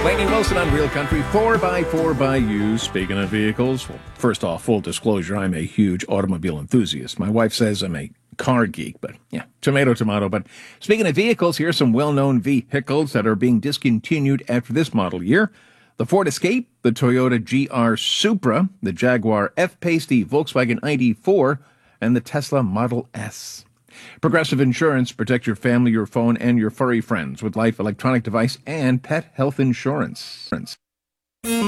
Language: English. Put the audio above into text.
Lainey Wilson on Real Country, 4x4 by you. Speaking of vehicles, well, first off, full disclosure, I'm a huge automobile enthusiast. My wife says I'm a car geek, but yeah, tomato, tomato. But speaking of vehicles, here's some well-known vehicles that are being discontinued after this model year. The Ford Escape, the Toyota GR Supra, the Jaguar F-Pace, the Volkswagen ID4, and the Tesla Model S. Progressive Insurance, protect your family, your phone, and your furry friends with life, electronic device, and pet health insurance.